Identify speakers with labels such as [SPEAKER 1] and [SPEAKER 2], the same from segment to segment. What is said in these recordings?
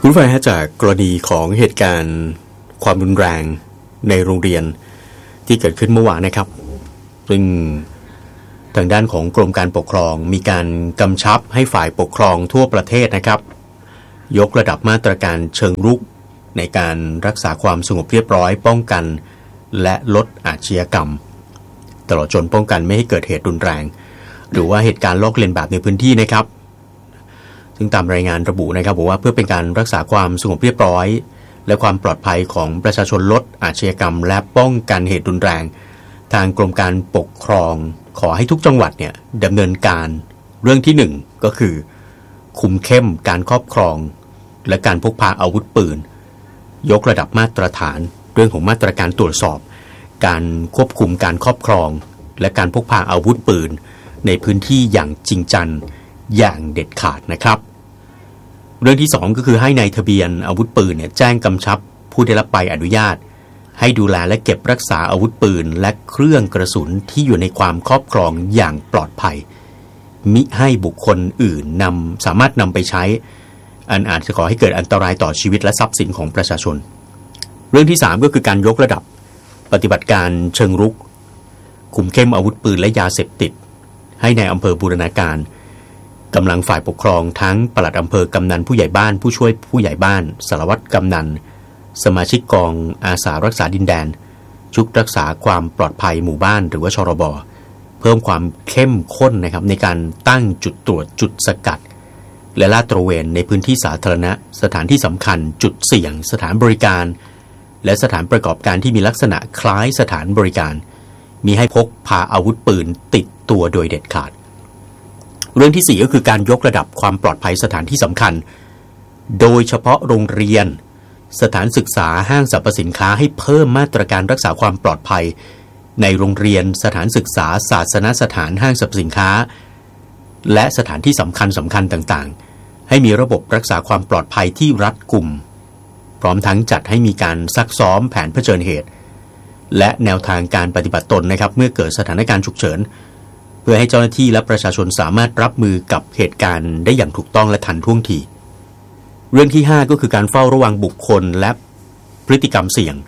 [SPEAKER 1] คุณผู้ฟังฮะจากกรณีของเหตุการณ์ความรุนแรงในโรงเรียนที่เกิดขึ้นเมื่อวานนะครับซึ่งทางด้านของกรมการปกครองมีการกำชับให้ฝ่ายปกครองทั่วประเทศนะครับยกระดับมาตรการเชิงรุกในการรักษาความสงบเรียบร้อยป้องกันและลดอาชญากรรมตลอดจนป้องกันไม่ให้เกิดเหตุรุนแรงหรือว่าเหตุการณ์ลอกเลียนแบบในพื้นที่นะครับซึ่งตามรายงานระบุนะครับบอกว่าเพื่อเป็นการรักษาความสงบเรียบร้อยและความปลอดภัยของประชาชนลดอาชญากรรมและป้องกันเหตุรุนแรงทางกรมการปกครองขอให้ทุกจังหวัดเนี่ยดำเนินการเรื่องที่1ก็คือคุมเข้มการครอบครองและการพกพาอาวุธปืนยกระดับมาตรฐานเรื่องของมาตรการตรวจสอบการควบคุมการครอบครองและการพกพาอาวุธปืนในพื้นที่อย่างจริงจังอย่างเด็ดขาดนะครับเรื่องที่2ก็คือให้นายทะเบียนอาวุธปืนเนี่ยแจ้งกำชับผู้ได้รับใบอนุญาตให้ดูแลและเก็บรักษาอาวุธปืนและเครื่องกระสุนที่อยู่ในความครอบครองอย่างปลอดภัยมิให้บุคคลอื่นสามารถนำไปใช้อันอาจจะก่อให้เกิดอันตรายต่อชีวิตและทรัพย์สินของประชาชนเรื่องที่3ก็คือการยกระดับปฏิบัติการเชิงรุกคุมเข้มอาวุธปืนและยาเสพติดให้ในอำเภอบูรณาการกำลังฝ่ายปกครองทั้งปลัดอำเภอกำนันผู้ใหญ่บ้านผู้ช่วยผู้ใหญ่บ้านสารวัตรกำนันสมาชิกกองอาสารักษาดินแดนชุดรักษาความปลอดภัยหมู่บ้านหรือว่าชรบเพิ่มความเข้มข้นนะครับในการตั้งจุดตรวจจุดสกัดและลาดตระเวนในพื้นที่สาธารณะสถานที่สำคัญจุดเสี่ยงสถานบริการและสถานประกอบการที่มีลักษณะคล้ายสถานบริการมีให้พกพาอาวุธปืนติดตัวโดยเด็ดขาดเรื่องที่4ก็คือการยกระดับความปลอดภัยสถานที่สำคัญโดยเฉพาะโรงเรียนสถานศึกษาห้างสรรพสินค้าให้เพิ่มมาตรการรักษาความปลอดภัยในโรงเรียนสถานศึกษาศาสนสถานห้างสรรพสินค้าและสถานที่สำคัญต่างๆให้มีระบบรักษาความปลอดภัยที่รัดกุมพร้อมทั้งจัดให้มีการซักซ้อมแผนเผชิญเหตุและแนวทางการปฏิบัติตนนะครับเมื่อเกิดสถานการณ์ฉุกเฉินเพื่อให้เจ้าหน้าที่และประชาชนสามารถรับมือกับเหตุการณ์ได้อย่างถูกต้องและทันท่วงทีเรื่องที่5ก็คือการเฝ้าระวังบุคคลและพฤติกรรมเสี่ยง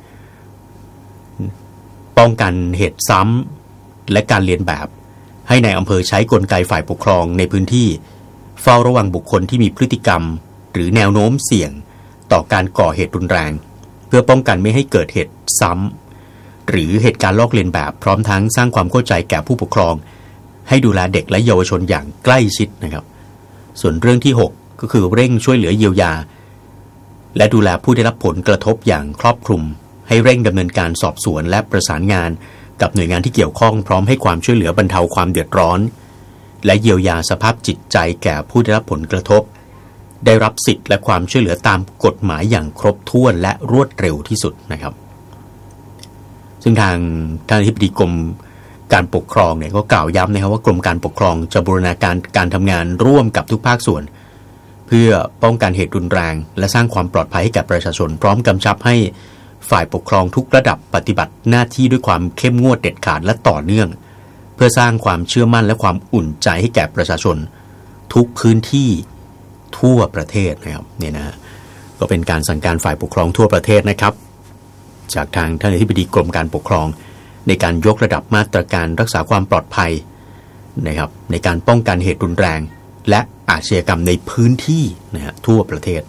[SPEAKER 1] ป้องกันเหตุซ้ำและการเลียนแบบให้ในอำเภอใช้กลไกฝ่ายปกครองในพื้นที่เฝ้าระวังบุคคลที่มีพฤติกรรมหรือแนวโน้มเสี่ยงต่อการก่อเหตุรุนแรงเพื่อป้องกันไม่ให้เกิดเหตุซ้ำหรือเหตุการณ์ลอกเลียนแบบพร้อมทั้งสร้างความเข้าใจแก่ผู้ปกครองให้ดูแลเด็กและเยาวชนอย่างใกล้ชิดนะครับส่วนเรื่องที่6ก็คือเร่งช่วยเหลือเยียวยาและดูแลผู้ได้รับผลกระทบอย่างครอบคลุมให้เร่งดำเนินการสอบสวนและประสานงานกับหน่วยงานที่เกี่ยวข้องพร้อมให้ความช่วยเหลือบรรเทาความเดือดร้อนและเยียวยาสภาพจิตใจแก่ผู้ได้รับผลกระทบได้รับสิทธิ์และความช่วยเหลือตามกฎหมายอย่างครบถ้วนและรวดเร็วที่สุดนะครับซึ่งทางท่านอธิบดีกรมการปกครองเนี่ยก็กล่าวย้ำนะครับว่ากรมการปกครองจะบูรณาการการทำงานร่วมกับทุกภาคส่วนเพื่อป้องกันเหตุรุนแรงและสร้างความปลอดภัยให้แก่ประชาชนพร้อมกำชับให้ฝ่ายปกครองทุกระดับปฏิบัติหน้าที่ด้วยความเข้มงวดเด็ดขาดและต่อเนื่องเพื่อสร้างความเชื่อมั่นและความอุ่นใจให้แก่ประชาชนทุกพื้นที่ทั่วประเทศนะครับเนี่ยนะก็เป็นการสั่งการฝ่ายปกครองทั่วประเทศนะครับจากทางท่านอธิบดีกรมการปกครองในการยกระดับมาตรการรักษาความปลอดภัยนะครับในการป้องกันเหตุรุนแรงและอาชญากรรมในพื้นที่นะฮะทั่วประเทศ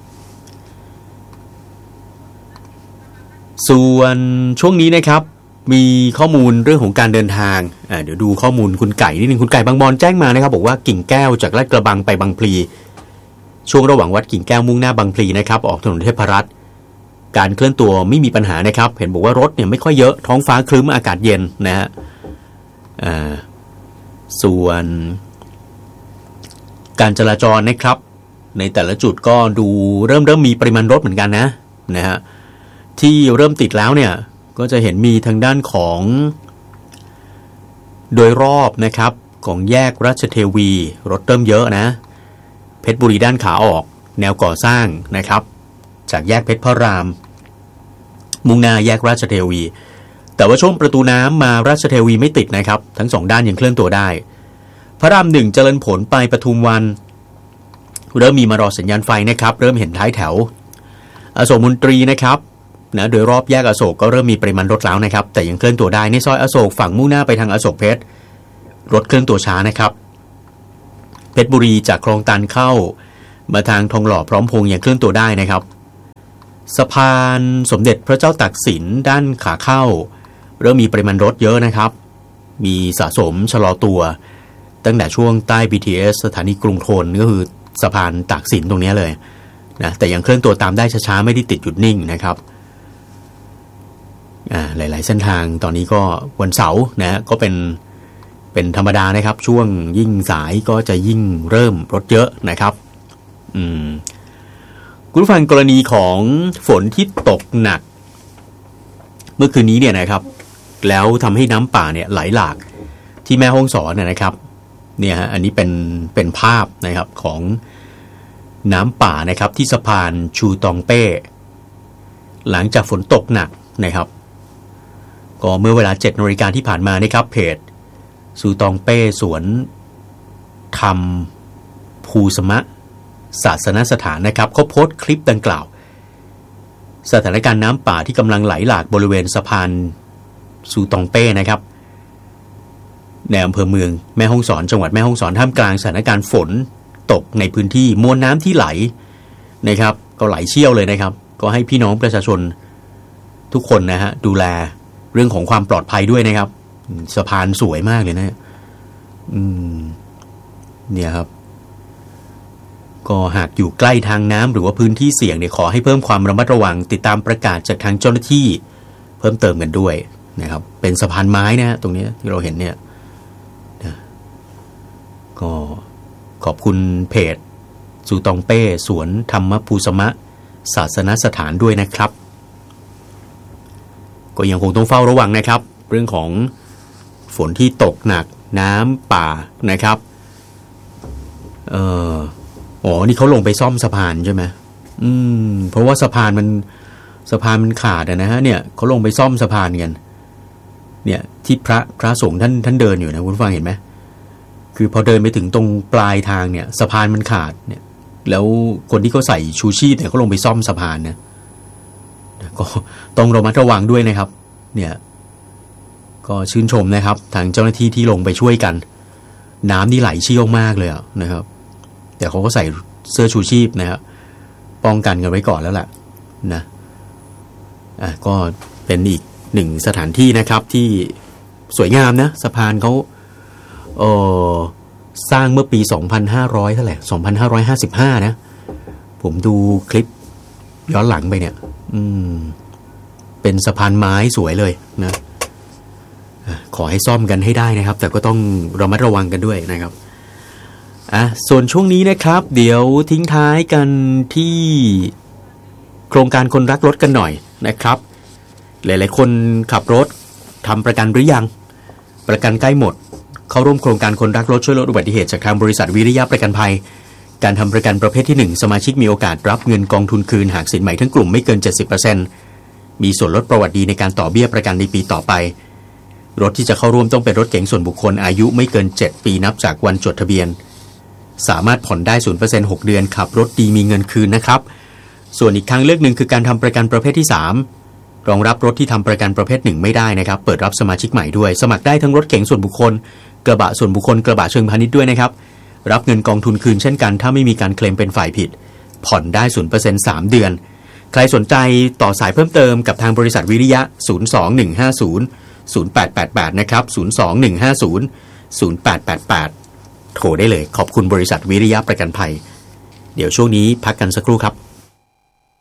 [SPEAKER 1] ส่วนช่วงนี้นะครับมีข้อมูลเรื่องของการเดินทางเดี๋ยวดูข้อมูลคุณไก่นิดนึงคุณไก่บางบอนแจ้งมานะครับบอกว่ากิ่งแก้วจากลาดกระบังไปบางพลีช่วงระหว่างวัดกิ่งแก้วมุ่งหน้าบางพลีนะครับออกถนนเทพรัตน์การเคลื่อนตัวไม่มีปัญหานะครับเห็นบอกว่ารถเนี่ยไม่ค่อยเยอะท้องฟ้าครึ้มอากาศเย็นนะฮะส่วนการจราจรนะครับในแต่ละจุดก็ดูเริ่มมีปริมาณรถเหมือนกันนะฮะที่เริ่มติดแล้วเนี่ยก็จะเห็นมีทางด้านของโดยรอบนะครับของแยกราชเทวีรถเริ่มเยอะนะเพชรบุรีด้านขาออกแนวก่อสร้างนะครับจากแยกเพชรพระรามมุ่งหน้าแยกราชเทวีแต่ว่าช่วงประตูน้ำมาราชเทวีไม่ติดนะครับทั้ง2ด้านยังเคลื่อนตัวได้พระราม1เจริญผลไปปทุมวันเริ่มมีมารอสัญญาณไฟนะครับเริ่มเห็นท้ายแถวอโศกมนตรีนะครับนะโดยรอบแยกอโศกก็เริ่มมีปริมาณรถแล้วนะครับแต่ยังเคลื่อนตัวได้ในซอยอโศกฝั่งมุ่งหน้าไปทางอโศกเพชรรถเคลื่อนตัวช้านะครับเพชรบุรีจากคลองตันเข้ามาทางทองหล่อพร้อมพงษ์ยังเคลื่อนตัวได้นะครับสะพานสมเด็จพระเจ้าตากสินด้านขาเข้าเริ่มมีปริมาณรถเยอะนะครับมีสะสมชะลอตัวตั้งแต่ช่วงใต้ BTS สถานีกรุงธนก็คือสะพานตากสินตรงนี้เลยนะแต่ยังเคลื่อนตัวตามได้ช้าๆไม่ได้ติดหยุดนิ่งนะครับหลายๆเส้นทางตอนนี้ก็วันเสาร์นะก็เป็นธรรมดานะครับช่วงยิ่งสายก็จะยิ่งเริ่มรถเยอะนะครับคุณผู้ฟังกรณีของฝนที่ตกหนักเมื่อคืนนี้เนี่ยนะครับแล้วทำให้น้ำป่าเนี่ยไหลหลากที่แม่ฮ่องสอนนะครับเนี่ยฮะอันนี้เป็นภาพนะครับของน้ำป่านะครับที่สะพานชูตองเป้หลังจากฝนตกหนักนะครับก็เมื่อเวลา 7 นาฬิกาที่ผ่านมานะครับเพจชูตองเป้สวนธรรมภูสมะศาสนสถานนะครับเขาโพสต์คลิปดังกล่าวสถานการณ์น้ำป่าที่กำลังไหลหลากบริเวณสะพานชูตองเป้นะครับในอำเภอเมืองแม่ฮ่องสอนจังหวัดแม่ฮ่องสอนท่ามกลางสถานการณ์ฝนตกในพื้นที่มวลน้ำที่ไหลนะครับก็ไหลเชี่ยวเลยนะครับก็ให้พี่น้องประชาชนทุกคนนะฮะดูแลเรื่องของความปลอดภัยด้วยนะครับสะพานสวยมากเลยนะเนี่ยครับก็หากอยู่ใกล้ทางน้ำหรือว่าพื้นที่เสี่ยงเนี่ยขอให้เพิ่มความระมัดระวังติดตามประกาศจากทางเจ้าหน้าที่เพิ่มเติมกันด้วยนะครับเป็นสะพานไม้นะตรงนี้ที่เราเห็นเนี่ยนะก็ขอบคุณเพจซูตองเป้สวนธรรมภูสมะศาสนสถานด้วยนะครับก็ยังคงต้องเฝ้าระวังนะครับเรื่องของฝนที่ตกหนักน้ำป่านะครับนี่เขาลงไปซ่อมสะพานใช่ไหมเพราะว่าสะพานมันขาดนะฮะเนี่ยเขาลงไปซ่อมสะพานกันเนี่ยที่พระสงฆ์ท่านเดินอยู่นะคุณฟังเห็นไหมคือพอเดินไปถึงตรงปลายทางเนี่ยสะพานมันขาดเนี่ยแล้วคนที่เขาใส่ชูชีพเนี่ยเขาลงไปซ่อมสะพานนะก็ต้องระมัดระวังด้วยนะครับเนี่ยก็ชื่นชมนะครับทางเจ้าหน้าที่ที่ลงไปช่วยกันน้ำนี่ไหลเชี่ยวมากเลยนะครับแต่เขาก็ใส่เสื้อชูชีพนะครับป้องกันกันไว้ก่อนแล้วแหละนะก็เป็นอีกหนึ่งสถานที่นะครับที่สวยงามนะสะพานเขาสร้างเมื่อปี2500เท่าไหร่2555นะผมดูคลิปย้อนหลังไปเนี่ยเป็นสะพานไม้สวยเลยนะขอให้ซ่อมกันให้ได้นะครับแต่ก็ต้องระมัดระวังกันด้วยนะครับส่วนช่วงนี้นะครับเดี๋ยวทิ้งท้ายกันที่โครงการคนรักรถกันหน่อยนะครับหลายๆคนขับรถทำประกันหรือยังประกันใกล้หมดเข้าร่วมโครงการคนรักรถช่วยลดอุบัติเหตุจากทางบริษัทวิริยะประกันภัยการทำประกันประเภทที่1สมาชิกมีโอกาสรับเงินกองทุนคืนหากสินใหม่ทั้งกลุ่มไม่เกิน 70% มีส่วนลดประวัติดีในการต่อเบี้ยประกันในปีต่อไปรถที่จะเข้าร่วมต้องเป็นรถเก๋งส่วนบุคคลอายุไม่เกิน7ปีนับจากวันจดทะเบียนสามารถผ่อนได้ 0% 6 เดือนขับรถดีมีเงินคืนนะครับส่วนอีกทางเลือกหนึ่งคือการทำประกันประเภทที่3รองรับรถที่ทำประกันประเภท1ไม่ได้นะครับเปิดรับสมาชิกใหม่ด้วยสมัครได้ทั้งรถเก๋งส่วนบุคคลกระบะส่วนบุคคลกระบะเชิงพาณิชย์ด้วยนะครับรับเงินกองทุนคืนเช่นกันถ้าไม่มีการเคลมเป็นฝ่ายผิดผ่อนได้ 0% 3 เดือนใครสนใจต่อสายเพิ่มเติมกับทางบริษัทวิริยะ021500888นะครับ021500888โทรได้เลยขอบคุณบริษัทวิริยะประกันภัยเดี๋ยวช่วงนี้พักกันสักครู่ครับ